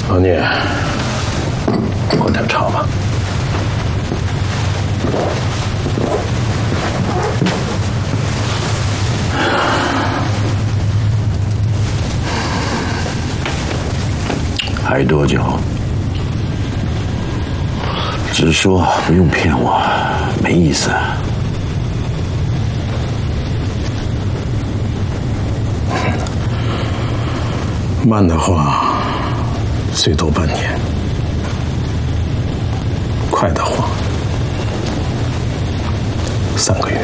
老聂，灌点茶吧。 还多久？直说，不用骗我，没意思。 慢的话，最多半年；快的话，3个月。